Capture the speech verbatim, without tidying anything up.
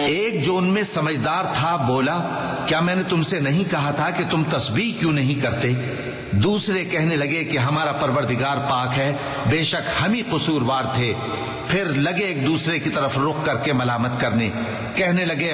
एक जो उनमें समझदार था बोला, क्या मैंने तुमसे नहीं कहा था कि तुम तस्बीह क्यों नहीं करते? दूसरे कहने लगे कि हमारा परवरदिगार पाक है, बेशक हम ही कसूरवार थे। फिर लगे एक दूसरे की तरफ रुख करके मलामत करने, कहने लगे